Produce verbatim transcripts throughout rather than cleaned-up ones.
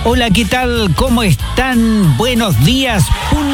Hola, ¿qué tal? ¿Cómo están? Buenos días.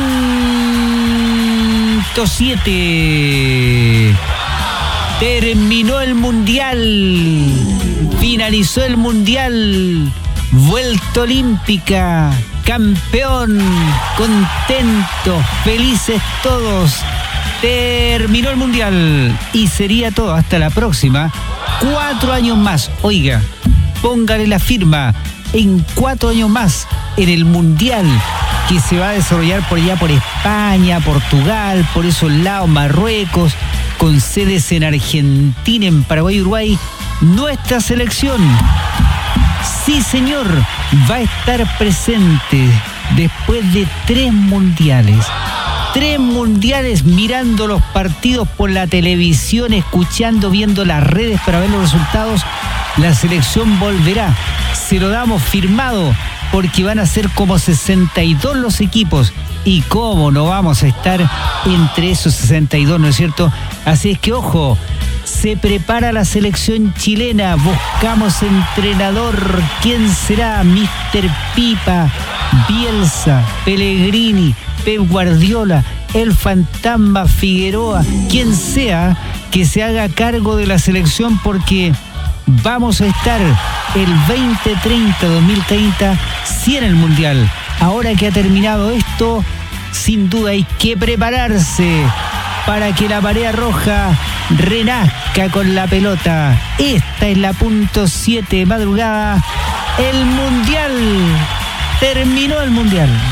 Punto siete. Terminó el Mundial. Finalizó el Mundial. Vuelta olímpica. Campeón. Contentos. Felices todos. Terminó el Mundial. Y sería todo. Hasta la próxima. Cuatro años más. Oiga, póngale la firma. En cuatro años más en el Mundial que se va a desarrollar por allá por España, Portugal, por esos lados, Marruecos, con sedes en Argentina, en Paraguay y Uruguay. Nuestra selección, sí señor, va a estar presente después de tres mundiales. Tres mundiales mirando los partidos por la televisión, escuchando, viendo las redes para ver los resultados. La selección volverá. Se lo damos firmado porque van a ser como sesenta y dos los equipos. Y cómo no vamos a estar entre esos sesenta y dos, ¿no es cierto? Así es que, ojo, se prepara la selección chilena. Buscamos entrenador. ¿Quién será? míster Pipa, Bielsa, Pellegrini, Pep Guardiola, el fantasma Figueroa. Quien sea que se haga cargo de la selección, porque vamos a estar el veinte treinta, dos mil treinta, sí en el Mundial. Ahora que ha terminado esto, sin duda hay que prepararse para que la marea roja renazca con la pelota. Esta es la punto siete madrugada. El Mundial. Terminó el Mundial.